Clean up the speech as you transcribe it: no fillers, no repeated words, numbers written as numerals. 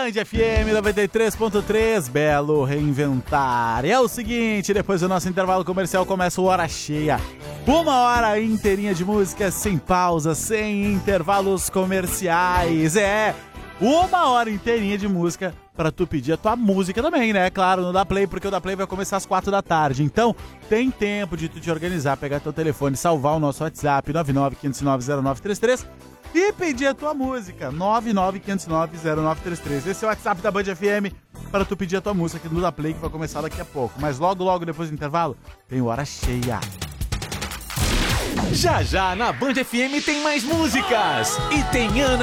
Band FM 93.3, belo reinventar. É o seguinte, depois do nosso intervalo comercial começa o Hora Cheia. 1 hora inteirinha de música, sem pausa, sem intervalos comerciais. 1 hora inteirinha de música pra tu pedir a tua música também, né? Claro, no Da Play, porque o Da Play vai começar às 4 da tarde. Então, tem tempo de tu te organizar, pegar teu telefone, salvar o nosso WhatsApp 995090933 e pedir a tua música 995090933. Esse é o WhatsApp da Band FM para tu pedir a tua música aqui no Da Play, que vai começar daqui a pouco. Mas logo depois do intervalo, tem Hora Cheia. Já na Band FM tem mais músicas e tem Ana